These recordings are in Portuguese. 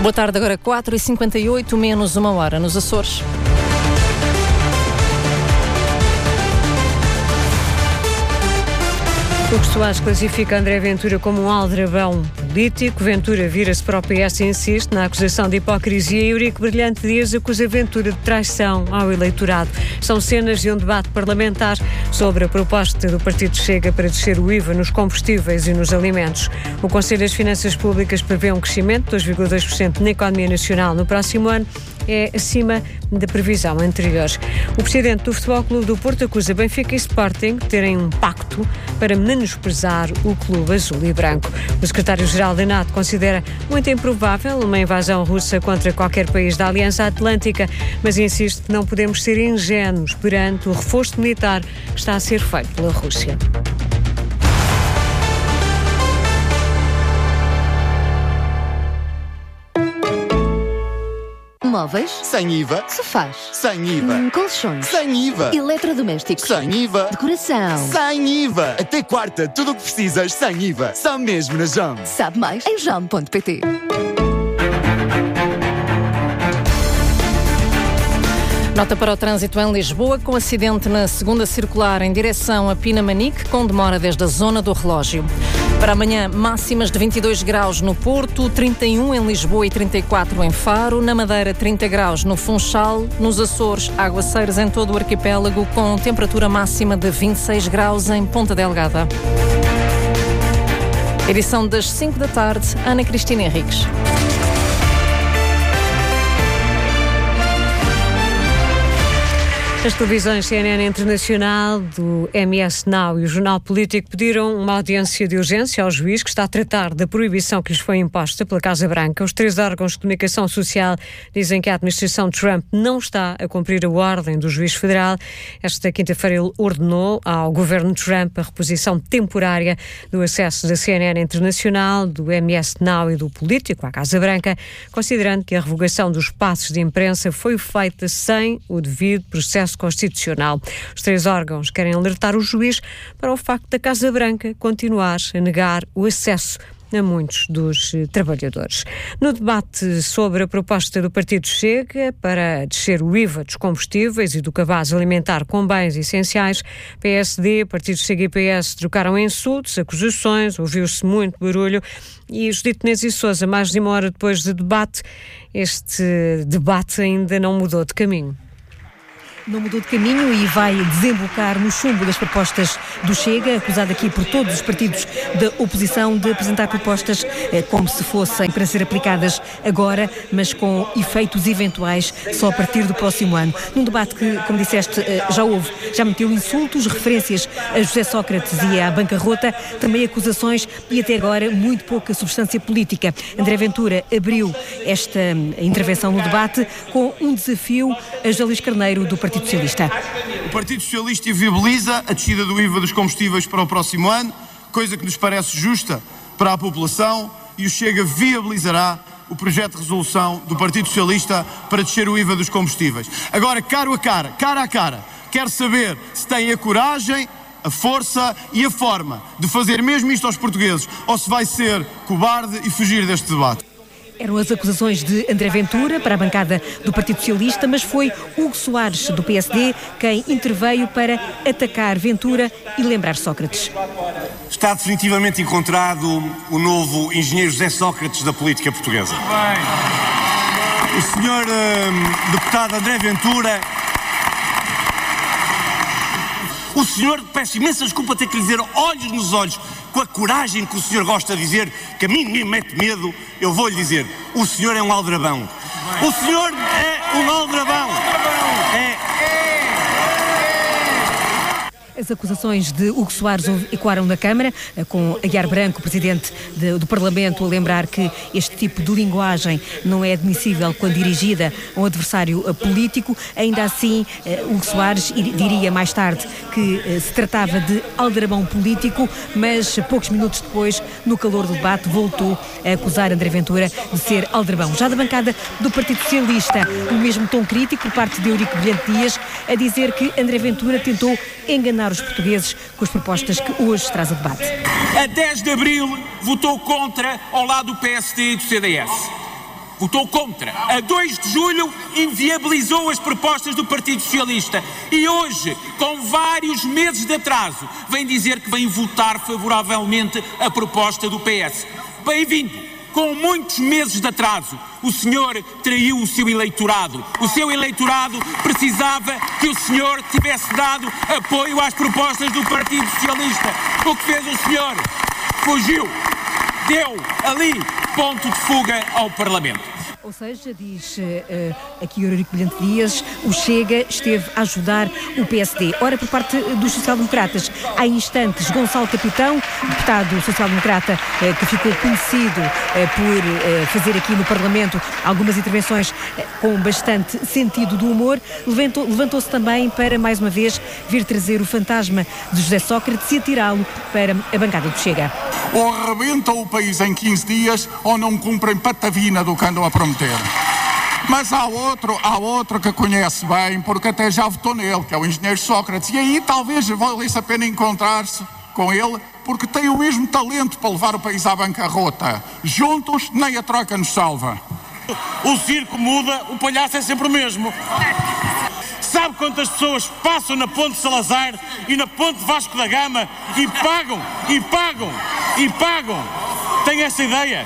Boa tarde, agora 4h58, menos uma hora nos Açores. Hugo Soares classifica André Ventura como um aldrabão político. Ventura vira-se para o PS e insiste na acusação de hipocrisia. E Eurico Brilhante Dias acusa Ventura de traição ao eleitorado. São cenas de um debate parlamentar sobre a proposta do Partido Chega para descer o IVA nos combustíveis e nos alimentos. O Conselho das Finanças Públicas prevê um crescimento de 2,2% na economia nacional no próximo ano. É acima da previsão anterior. O presidente do Futebol Clube do Porto acusa Benfica e Sporting de terem um pacto para menosprezar o clube azul e branco. O secretário-geral da NATO considera muito improvável uma invasão russa contra qualquer país da Aliança Atlântica, mas insiste que não podemos ser ingênuos perante o reforço militar que está a ser feito pela Rússia. Móveis? Sem IVA. Sofás? Sem IVA. Colchões? Sem IVA. Eletrodomésticos? Sem IVA. Decoração? Sem IVA. Até quarta, tudo o que precisas sem IVA. Só mesmo na JOM. Sabe mais em jom.pt. Nota para o trânsito em Lisboa, com acidente na segunda circular em direção a Pinamanique, com demora desde a zona do relógio. Para amanhã, máximas de 22 graus no Porto, 31 em Lisboa e 34 em Faro. Na Madeira, 30 graus no Funchal. Nos Açores, aguaceiros em todo o arquipélago, com temperatura máxima de 26 graus em Ponta Delgada. Edição das 5 da tarde, Ana Cristina Henriques. As televisões CNN Internacional, do MS Now e o Jornal Político pediram uma audiência de urgência ao juiz que está a tratar da proibição que lhes foi imposta pela Casa Branca. Os 3 órgãos de comunicação social dizem que a administração Trump não está a cumprir a ordem do juiz federal. Esta quinta-feira ele ordenou ao governo Trump a reposição temporária do acesso da CNN Internacional, do MS Now e do Político à Casa Branca, considerando que a revogação dos passos de imprensa foi feita sem o devido processo constitucional. Os 3 órgãos querem alertar o juiz para o facto da Casa Branca continuar a negar o acesso a muitos dos trabalhadores. No debate sobre a proposta do Partido Chega para descer o IVA dos combustíveis e do cabaz alimentar com bens essenciais, PSD, Partido Chega e PS trocaram insultos, acusações, ouviu-se muito barulho e Judite Menezes e Sousa, mais de uma hora depois do debate, este debate ainda não mudou de caminho. Não mudou de caminho e vai desembocar no chumbo das propostas do Chega, acusado aqui por todos os partidos da oposição de apresentar propostas como se fossem para ser aplicadas agora, mas com efeitos eventuais só a partir do próximo ano. Num debate que, como disseste, já meteu insultos, referências a José Sócrates e à bancarrota, também acusações e até agora muito pouca substância política. André Ventura abriu esta intervenção no debate com um desafio a José Luís Carneiro do Partido Socialista. O Partido Socialista viabiliza a descida do IVA dos combustíveis para o próximo ano, coisa que nos parece justa para a população, e o Chega viabilizará o projeto de resolução do Partido Socialista para descer o IVA dos combustíveis. Agora, cara a cara, quero saber se tem a coragem, a força e a forma de fazer mesmo isto aos portugueses, ou se vai ser cobarde e fugir deste debate. Eram as acusações de André Ventura para a bancada do Partido Socialista, mas foi Hugo Soares, do PSD, quem interveio para atacar Ventura e lembrar Sócrates. Está definitivamente encontrado o novo engenheiro José Sócrates da política portuguesa. O senhor deputado André Ventura... O senhor, peço imensa desculpa ter que lhe dizer olhos nos olhos, com a coragem que o senhor gosta de dizer, que a mim ninguém mete medo, eu vou-lhe dizer, o senhor é um aldrabão. O senhor é um aldrabão. As acusações de Hugo Soares ecoaram na Câmara, com Aguiar Branco, presidente do Parlamento, a lembrar que este tipo de linguagem não é admissível quando dirigida a um adversário político. Ainda assim, Hugo Soares diria mais tarde que se tratava de aldrabão político, mas poucos minutos depois, no calor do debate, voltou a acusar André Ventura de ser aldrabão. Já da bancada do Partido Socialista, o mesmo tom crítico por parte de Eurico Brilhante Dias, a dizer que André Ventura tentou enganar os portugueses com as propostas que hoje traz a debate. A 10 de abril votou contra ao lado do PSD e do CDS. votou contra. A 2 de julho inviabilizou as propostas do Partido Socialista e hoje, com vários meses de atraso, vem dizer que vem votar favoravelmente a proposta do PS. Bem-vindo! Com muitos meses de atraso, o senhor traiu o seu eleitorado. O seu eleitorado precisava que o senhor tivesse dado apoio às propostas do Partido Socialista. O que fez o senhor? Fugiu. Deu ali ponto de fuga ao Parlamento. Ou seja, diz aqui Eurico Brilhante Dias, o Chega esteve a ajudar o PSD. Ora, por parte dos social-democratas, há instantes, Gonçalo Capitão, deputado social-democrata que ficou conhecido por fazer aqui no Parlamento algumas intervenções com bastante sentido do humor, levantou-se também para, mais uma vez, vir trazer o fantasma de José Sócrates e atirá-lo para a bancada do Chega. Ou arrebentam o país em 15 dias ou não cumprem patavina do que andam a prometer. Mas há outro que conhece bem, porque até já votou nele, que é o engenheiro Sócrates, e aí talvez valesse a pena encontrar-se com ele, porque tem o mesmo talento para levar o país à bancarrota. Juntos, nem a troca nos salva. O circo muda, o palhaço é sempre o mesmo. Sabe quantas pessoas passam na Ponte Salazar e na Ponte Vasco da Gama e pagam? Tem essa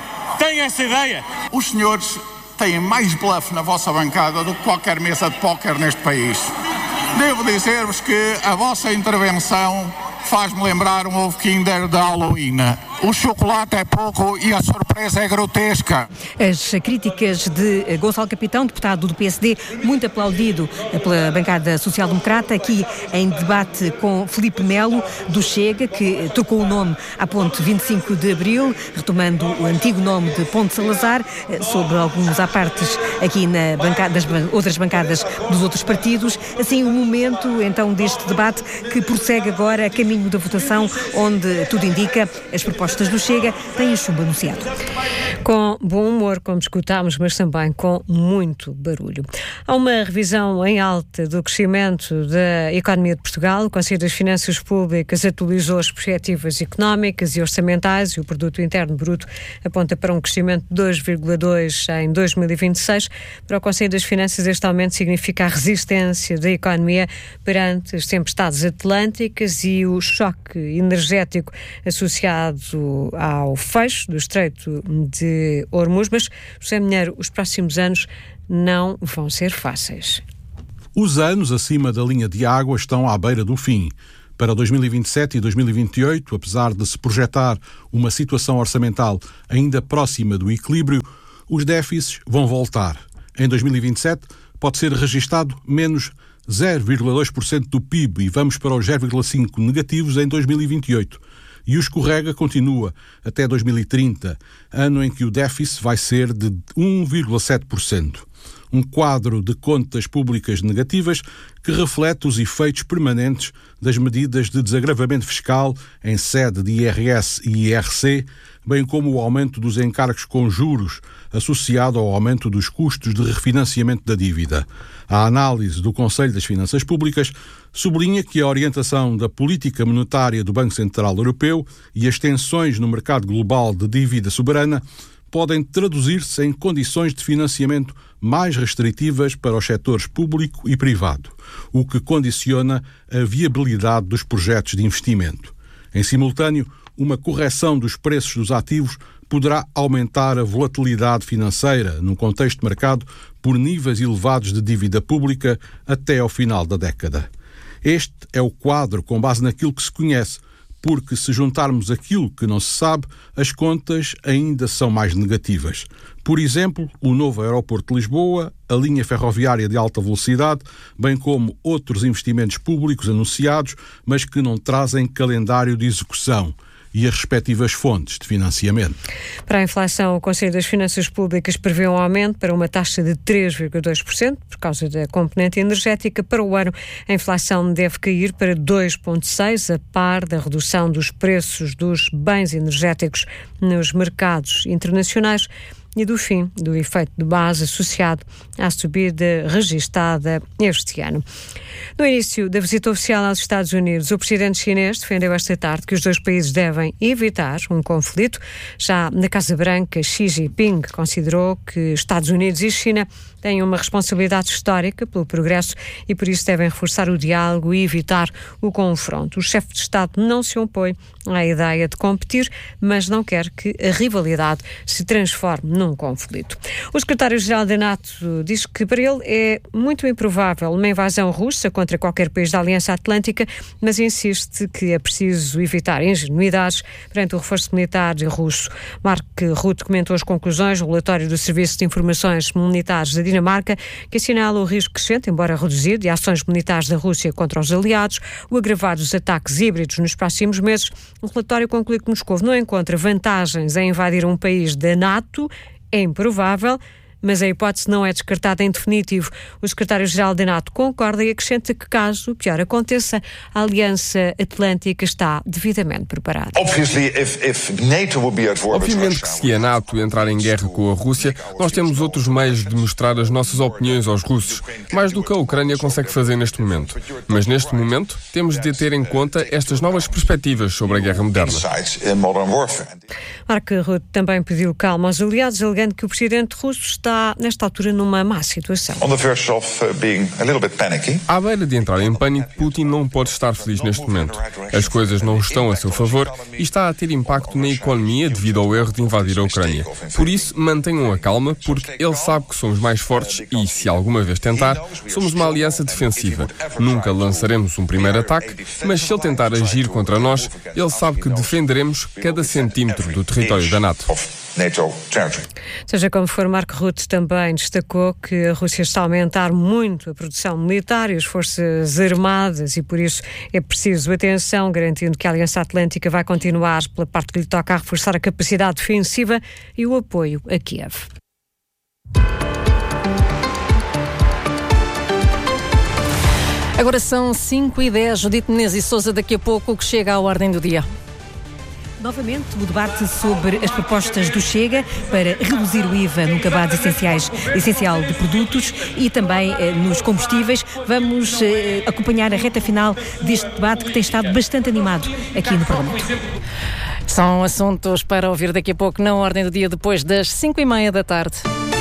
ideia? Os senhores têm mais bluff na vossa bancada do que qualquer mesa de póquer neste país. Devo dizer-vos que a vossa intervenção faz-me lembrar um ovo Kinder de Halloween. O chocolate é pouco e a surpresa é grotesca. As críticas de Gonçalo Capitão, deputado do PSD, muito aplaudido pela bancada social-democrata, aqui em debate com Filipe Melo, do Chega, que trocou o nome à Ponte 25 de Abril, retomando o antigo nome de Ponte Salazar, sobre alguns apartes aqui das outras bancadas dos outros partidos. Assim, o momento, então, deste debate que prossegue agora a caminho da votação, onde tudo indica as propostas do Chega têm chumbo anunciado. Com bom humor, como escutámos, mas também com muito barulho. Há uma revisão em alta do crescimento da economia de Portugal. O Conselho das Finanças Públicas atualizou as perspectivas económicas e orçamentais e o Produto Interno Bruto aponta para um crescimento de 2,2% em 2026. Para o Conselho das Finanças, este aumento significa a resistência da economia perante as tempestades atlânticas e o choque energético associado ao fecho do Estreito de Hormuz. Mas, José Minheiro, os próximos anos não vão ser fáceis. Os anos acima da linha de água estão à beira do fim. Para 2027 e 2028, apesar de se projetar uma situação orçamental ainda próxima do equilíbrio, os déficits vão voltar. Em 2027 pode ser registado menos 0,2% do PIB e vamos para os 0,5% negativos em 2028. E o escorrega continua até 2030, ano em que o déficit vai ser de 1,7%. Um quadro de contas públicas negativas que reflete os efeitos permanentes das medidas de desagravamento fiscal em sede de IRS e IRC, bem como o aumento dos encargos com juros associado ao aumento dos custos de refinanciamento da dívida. A análise do Conselho das Finanças Públicas sublinha que a orientação da política monetária do Banco Central Europeu e as tensões no mercado global de dívida soberana podem traduzir-se em condições de financiamento mais restritivas para os setores público e privado, o que condiciona a viabilidade dos projetos de investimento. Em simultâneo, uma correção dos preços dos ativos poderá aumentar a volatilidade financeira num contexto marcado por níveis elevados de dívida pública até ao final da década. Este é o quadro com base naquilo que se conhece, porque se juntarmos aquilo que não se sabe, as contas ainda são mais negativas. Por exemplo, o novo aeroporto de Lisboa, a linha ferroviária de alta velocidade, bem como outros investimentos públicos anunciados, mas que não trazem calendário de execução e as respectivas fontes de financiamento. Para a inflação, o Conselho das Finanças Públicas prevê um aumento para uma taxa de 3,2% por causa da componente energética. Para o ano, a inflação deve cair para 2,6%, a par da redução dos preços dos bens energéticos nos mercados internacionais. e do fim do efeito de base associado à subida registada este ano. No início da visita oficial aos Estados Unidos, o presidente chinês defendeu esta tarde que os dois países devem evitar um conflito. Já na Casa Branca, Xi Jinping considerou que Estados Unidos e China têm uma responsabilidade histórica pelo progresso e por isso devem reforçar o diálogo e evitar o confronto. O chefe de Estado não se opõe à ideia de competir, mas não quer que a rivalidade se transforme num conflito. O secretário-geral da NATO diz que para ele é muito improvável uma invasão russa contra qualquer país da Aliança Atlântica, mas insiste que é preciso evitar ingenuidades perante o reforço militar russo. Mark Rutte comentou as conclusões do relatório do Serviço de Informações Militares da Dinamarca, que assinala o risco crescente, embora reduzido, de ações militares da Rússia contra os aliados, o agravado dos ataques híbridos nos próximos meses. O relatório conclui que Moscou não encontra vantagens em invadir um país da NATO, é improvável, mas a hipótese não é descartada em definitivo. O secretário-geral da NATO concorda e acrescenta que, caso o pior aconteça, a Aliança Atlântica está devidamente preparada. Obviamente que se a NATO entrar em guerra com a Rússia, nós temos outros meios de mostrar as nossas opiniões aos russos, mais do que a Ucrânia consegue fazer neste momento. Mas neste momento temos de ter em conta estas novas perspectivas sobre a guerra moderna. Mark Rutte também pediu calma aos aliados, alegando que o presidente russo está, nesta altura, numa má situação. À beira de entrar em pânico, Putin não pode estar feliz neste momento. As coisas não estão a seu favor e está a ter impacto na economia devido ao erro de invadir a Ucrânia. Por isso, mantenham a calma, porque ele sabe que somos mais fortes e, se alguma vez tentar, somos uma aliança defensiva. Nunca lançaremos um primeiro ataque, mas se ele tentar agir contra nós, ele sabe que defenderemos cada centímetro do território da NATO. Seja como for, Mark Rutte também destacou que a Rússia está a aumentar muito a produção militar e as forças armadas e por isso é preciso atenção, garantindo que a Aliança Atlântica vai continuar, pela parte que lhe toca, a reforçar a capacidade defensiva e o apoio a Kiev. Agora são 5h10. Judite Menezes e Sousa, daqui a pouco, o que chega à ordem do dia. Novamente, o debate sobre as propostas do Chega para reduzir o IVA no cabaz essencial de produtos e também nos combustíveis. Vamos acompanhar a reta final deste debate que tem estado bastante animado aqui no Parlamento. São assuntos para ouvir daqui a pouco na ordem do dia, depois das 5h30 da tarde.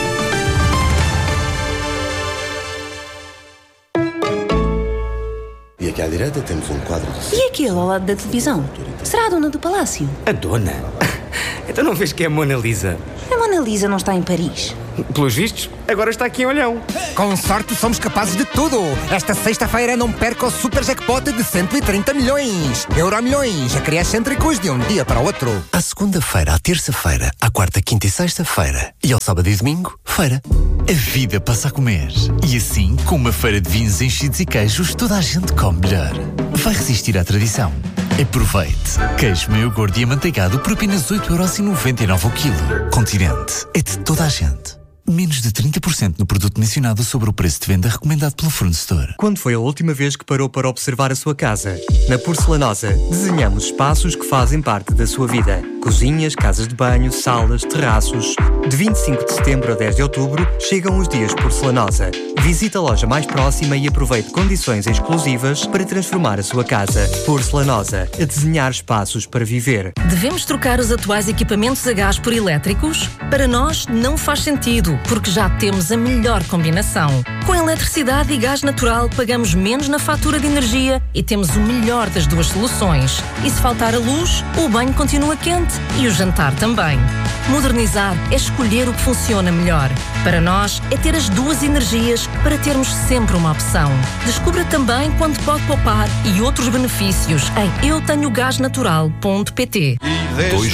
E aqui à direita temos um quadro de... E aquele ao lado da televisão? Será a dona do palácio? A dona? Então não vês que é a Mona Lisa? A Mona Lisa não está em Paris. Pelos vistos, agora está aqui em Olhão. Com sorte somos capazes de tudo. Esta sexta-feira não perca o super jackpot de 130 milhões. Euromilhões, acrescêntricos de um dia para o outro. À segunda-feira, à terça-feira, à quarta, quinta e sexta-feira. E ao sábado e domingo, feira. A vida passa a comer. E assim, com uma feira de vinhos enchidos e queijos, toda a gente come melhor. Vai resistir à tradição. Aproveite. Queijo meio gordo e amanteigado por apenas 8,99€ o quilo. Continente. É de toda a gente. Menos de 30% no produto mencionado sobre o preço de venda recomendado pelo fornecedor. Quando foi a última vez que parou para observar a sua casa? Na Porcelanosa, desenhamos espaços que fazem parte da sua vida. Cozinhas, casas de banho, salas, terraços. De 25 de setembro a 10 de outubro, chegam os dias Porcelanosa. Visite a loja mais próxima e aproveite condições exclusivas para transformar a sua casa. Porcelanosa, a desenhar espaços para viver. Devemos trocar os atuais equipamentos a gás por elétricos? Para nós, não faz sentido, porque já temos a melhor combinação. Com eletricidade e gás natural, pagamos menos na fatura de energia e temos o melhor das duas soluções. E se faltar a luz, o banho continua quente e o jantar também. Modernizar é escolher o que funciona melhor. Para nós, é ter as duas energias para termos sempre uma opção. Descubra também quanto pode poupar e outros benefícios em eutenhogasnatural.pt.